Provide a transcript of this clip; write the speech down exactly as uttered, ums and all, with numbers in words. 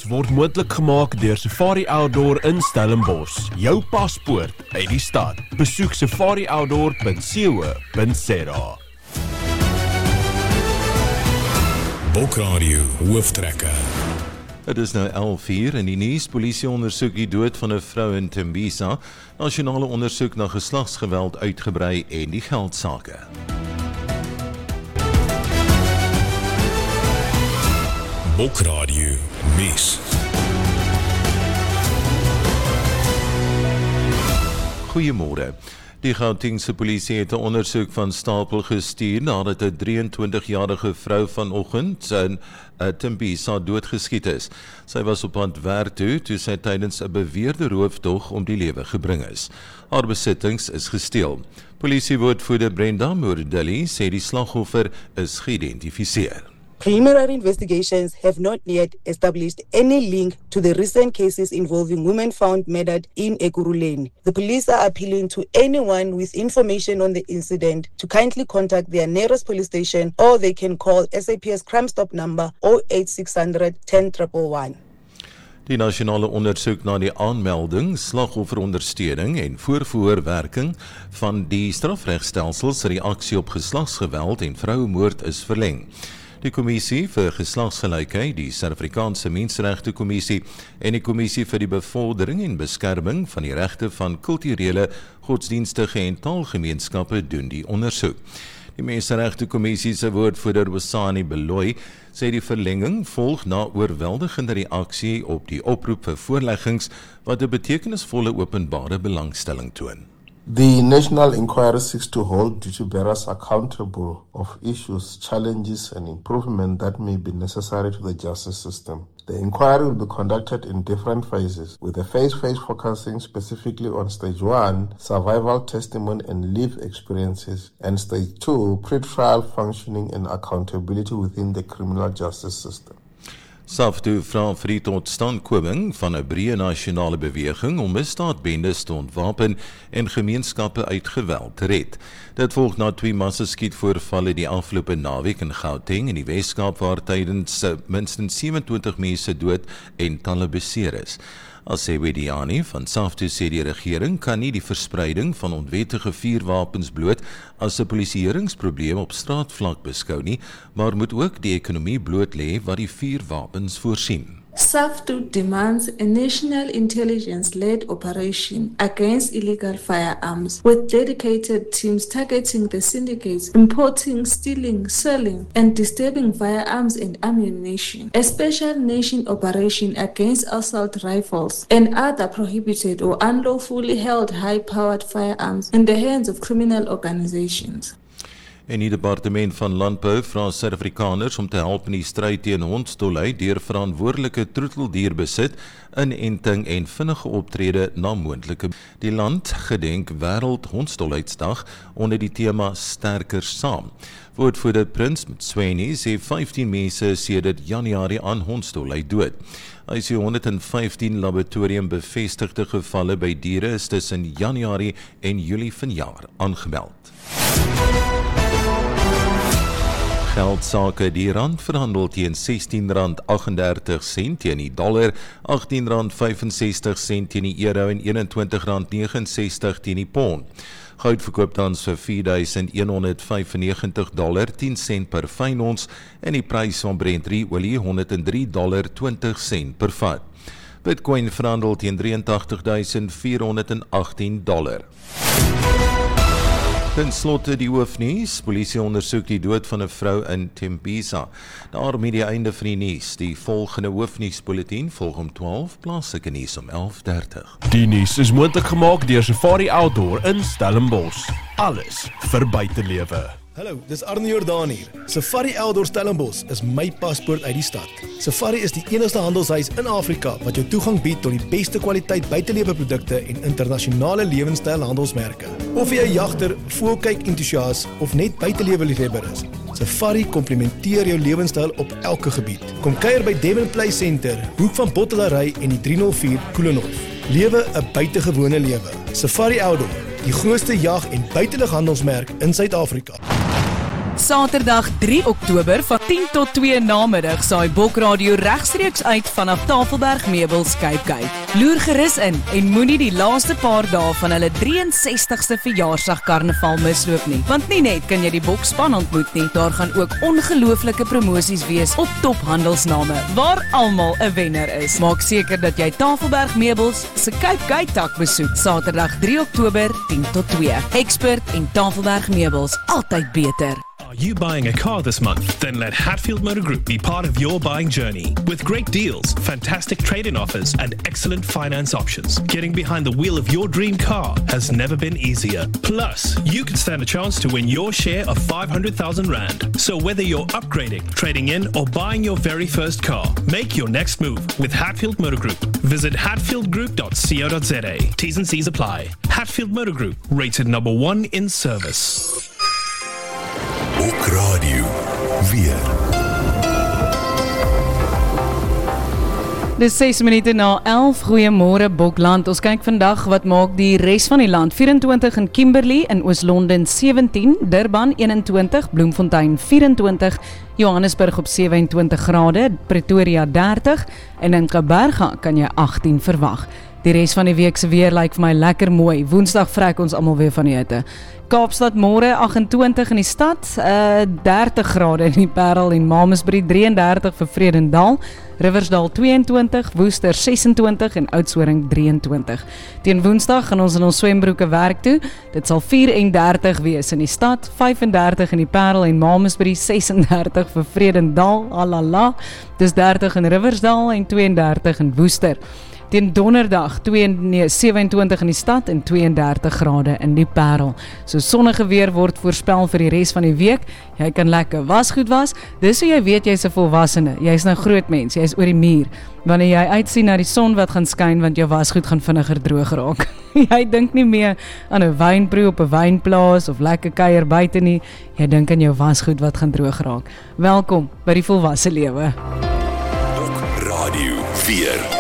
word moontlik gemaak deur Safari Outdoor in Stellenbosch. Jou paspoort uit die stad. Besoek safari outdoor punt co punt za. Bokradio hooftrekker. Het is nou elf uur in die nuus. Polisie ondersoek die dood van 'n vrou in Tembisa. Nasionale ondersoek na geslagsgeweld uitgebrei en die geldsaake. Bokradio nuus. Goeiemôre. Die Gautengse polisie het 'n ondersoek van stapel gestuur nadat 'n drieëntwintigjarige vrou vanoggend in Tembisa doodgeskiet is. Sy was op pad werk toe toe sy tydens 'n beweerde roofdog om die lewe gebring is. Haar besittings is gesteel. Polisiewoordvoerder Brenda Moordelli sê die slagoffer is geïdentifiseer. Preliminary investigations have not yet established any link to the recent cases involving women found murdered in Ekurhuleni. The police are appealing to anyone with information on the incident to kindly contact their nearest police station, or they can call S A P S Crime Stop number zero eight six hundred ten one one one. Die nasionale ondersoek na die aanmelding, slagofferondersteuning en voorvoorwerking van die strafregstelsels reaksie op geslagsgeweld en vrouemoord is verleng. Die Kommissie vir Geslagsgelykheid, die Suid-Afrikaanse Menseregte Kommissie en die Kommissie vir die Bevordering en Beskerming van die Regte van Kulturele, Godsdienstige en Taalgemeenskappe doen die ondersoek. Die Menseregte Kommissie se woordvoerder Wesani Beloy sê die verlenging volg na oorweldigende reaksie op die oproep vir voorleggings wat 'n betekenisvolle openbare belangstelling toon. The National Inquiry seeks to hold duty bearers accountable of issues, challenges and improvement that may be necessary to the justice system. The inquiry will be conducted in different phases, with the phase phase focusing specifically on stage one, survival testimony and lived experiences, and stage two, pre-trial functioning and accountability within the criminal justice system. SAFTU vra vir die totstandkoming van 'n breë nasionale beweging om misdaadbendes te ontwapen en gemeenskappe uit geweld te red. Dit volg na twee massaskietvoorvalle die afgelope naweek in Gauteng en die Weskaap waar tydens minstens sewe-en-twintig mense dood en talle beseer is. Asewediani van SAFTU sê die regering kan nie die verspreiding van onwettige vuurwapens bloot as 'n polisieeringsprobleem op straatvlak beskou nie, maar moet ook die ekonomie bloot lê wat die vuurwapens voorsien. SAFTU demands a national intelligence-led operation against illegal firearms with dedicated teams targeting the syndicates importing, stealing, selling and disturbing firearms and ammunition. A special nation operation against assault rifles and other prohibited or unlawfully held high-powered firearms in the hands of criminal organizations. En die Departement van Landbou vra Suid-Afrikaners om te help in die stryd teen hondsdolheid deur verantwoordelike troeteldierbesit, inenting en vinnige optrede na moontlike. Die land gedenk Wêreld Hondsdolheidsdag onder die tema Sterker Saam. Woordvoerder Prins Mtsweni sê vyftien mense sedert Januarie aan hondsdolheid dood. Hy sê honderd en vyftien laboratorium bevestigde gevalle by diere is tussen Januarie en Julie vanjaar aangemeld. Geldsake, die rand verhandel teen sestien rand agt-en-dertig sent teen die dollar, agttien rand vyf-en-sestig sent teen die euro en eenentwintig rand nege en sestig teen die pond. Goud verkoop tans vir vier duisend een honderd vyfennegentig dollar, tien sent per fyn ons en die prys van Brent olie honderd en drie dollar twintig sent per vat. Bitcoin verhandel teen drie en tagtig duisend vier honderd en agttien dollar. Ten slotte die hoofnuus, polisie ondersoek die dood van 'n vrou in Tembisa. Daarmee die einde van die nuus. Die volgende hoofnuusbulletin volg om twaalf, plaaslike nuus om elf dertig. Die nuus is moontlik gemaak deur Safari Outdoor in Stellenbosch. Alles vir buitelewe. Hallo, dis Arno Jordaan hier. Safari Outdoor Stellenbosch is my paspoort uit die stad. Safari is die enigste handelshuis in Afrika wat jou toegang bied tot die beste kwaliteit buiteleweprodukte en internasionale lewenstyl handelsmerke. Of jy 'n jagter, voelkyk entoesias of net buiteleweliefhebber is, Safari komplementeer jou lewenstyl op elke gebied. Kom kuier by Devon Play Center, hoek van Bottelary en die drie nul vier Koelenhof. Lewe 'n buitengewone lewe. Safari Outdoor, die grootste jag- en buitelighandelsmerk in Suid-Afrika. Saterdag drie Oktober van tien tot twee namiddag saai Bokradio regstreeks uit vanaf Tafelberg Meubels Cape Gate. Loer gerus in en moenie die laaste paar dae van hulle drieënsestigste verjaarsdag karnaval misloop nie. Want nie net kan jy die bokspan ontmoet nie, daar gaan ook ongelooflike promosies wees op tophandelsname waar almal 'n wenner is. Maak seker dat jy Tafelberg Meubels se Cape Gate tak besoek Saterdag drie Oktober tien tot twee. Expert en Tafelberg Meubels, altyd beter. Are you buying a car this month? Then let Hatfield Motor Group be part of your buying journey. With great deals, fantastic trade-in offers, and excellent finance options, getting behind the wheel of your dream car has never been easier. Plus, you could stand a chance to win your share of five hundred thousand rand. So whether you're upgrading, trading in, or buying your very first car, make your next move with Hatfield Motor Group. Visit hatfield group dot co dot za. T's and C's apply. Hatfield Motor Group, rated number one in service. Bokradio weer. Dis ses minute na elf. Goeiemôre Bokland. Ons kyk vandag wat maak die res van die land. vyf-en-twintig in Kimberley, in Oos-London sewentien, Durban eenentwintig, Bloemfontein vyf-en-twintig, Johannesburg op sewe-en-twintig grade, Pretoria dertig en in Kaapberga kan jy agtien verwag. Die res van die week se weer lyk vir my lekker mooi. Woensdag vrek ons almal weer van die hitte. Kaapstad môre agt-en-twintig in die stad, uh, dertig grade in die Parel en Mamasbury drieëndertig vir Vredendal, Riversdal twee-en-twintig, Woester ses-en-twintig en Oudtshoorn drie-en-twintig. Teen Woensdag gaan ons in ons swembroeke werk toe. Dit sal vyf-en-dertig wees in die stad, vyf-en-dertig in die Parel en Mamasbury, ses-en-dertig vir Vredendal, alala. Dis dertig in Riversdal en twee-en-dertig in Woester. Teen Donderdag sewe-en-twintig in die stad en twee-en-dertig grade in die Parel. So sonnige weer word voorspel vir die res van die week. Jy kan lekker wasgoed was. Dis hoe jy weet jy's 'n volwassene. Jy's nou groot mens, jy's oor die muur. Wanneer jy uitsien na die son wat gaan skyn, want jou wasgoed gaan vinniger droog raak. Jy dink nie meer aan 'n wynproe op 'n wynplaas of lekker kuier buite nie. Jy dink aan jou wasgoed wat gaan droog raak. Welkom by die volwasse lewe. Bokradio weer.